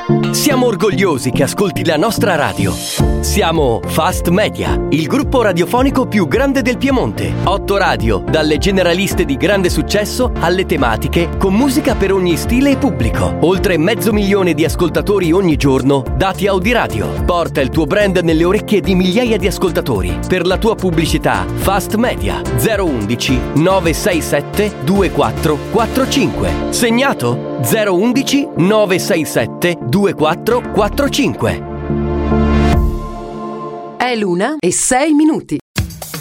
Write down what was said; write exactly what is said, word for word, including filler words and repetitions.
Siamo orgogliosi che ascolti la nostra radio. Siamo Fast Media, il gruppo radiofonico più grande del Piemonte. Otto radio, dalle generaliste di grande successo alle tematiche, con musica per ogni stile e pubblico. Oltre mezzo milione di ascoltatori ogni giorno, dati Audiradio. Porta il tuo brand nelle orecchie di migliaia di ascoltatori. Per la tua pubblicità, Fast Media zero undici nove sei sette due quattro quattro cinque. Segnato? zero undici nove sei sette due quattro quattro cinque. È l'una e sei minuti.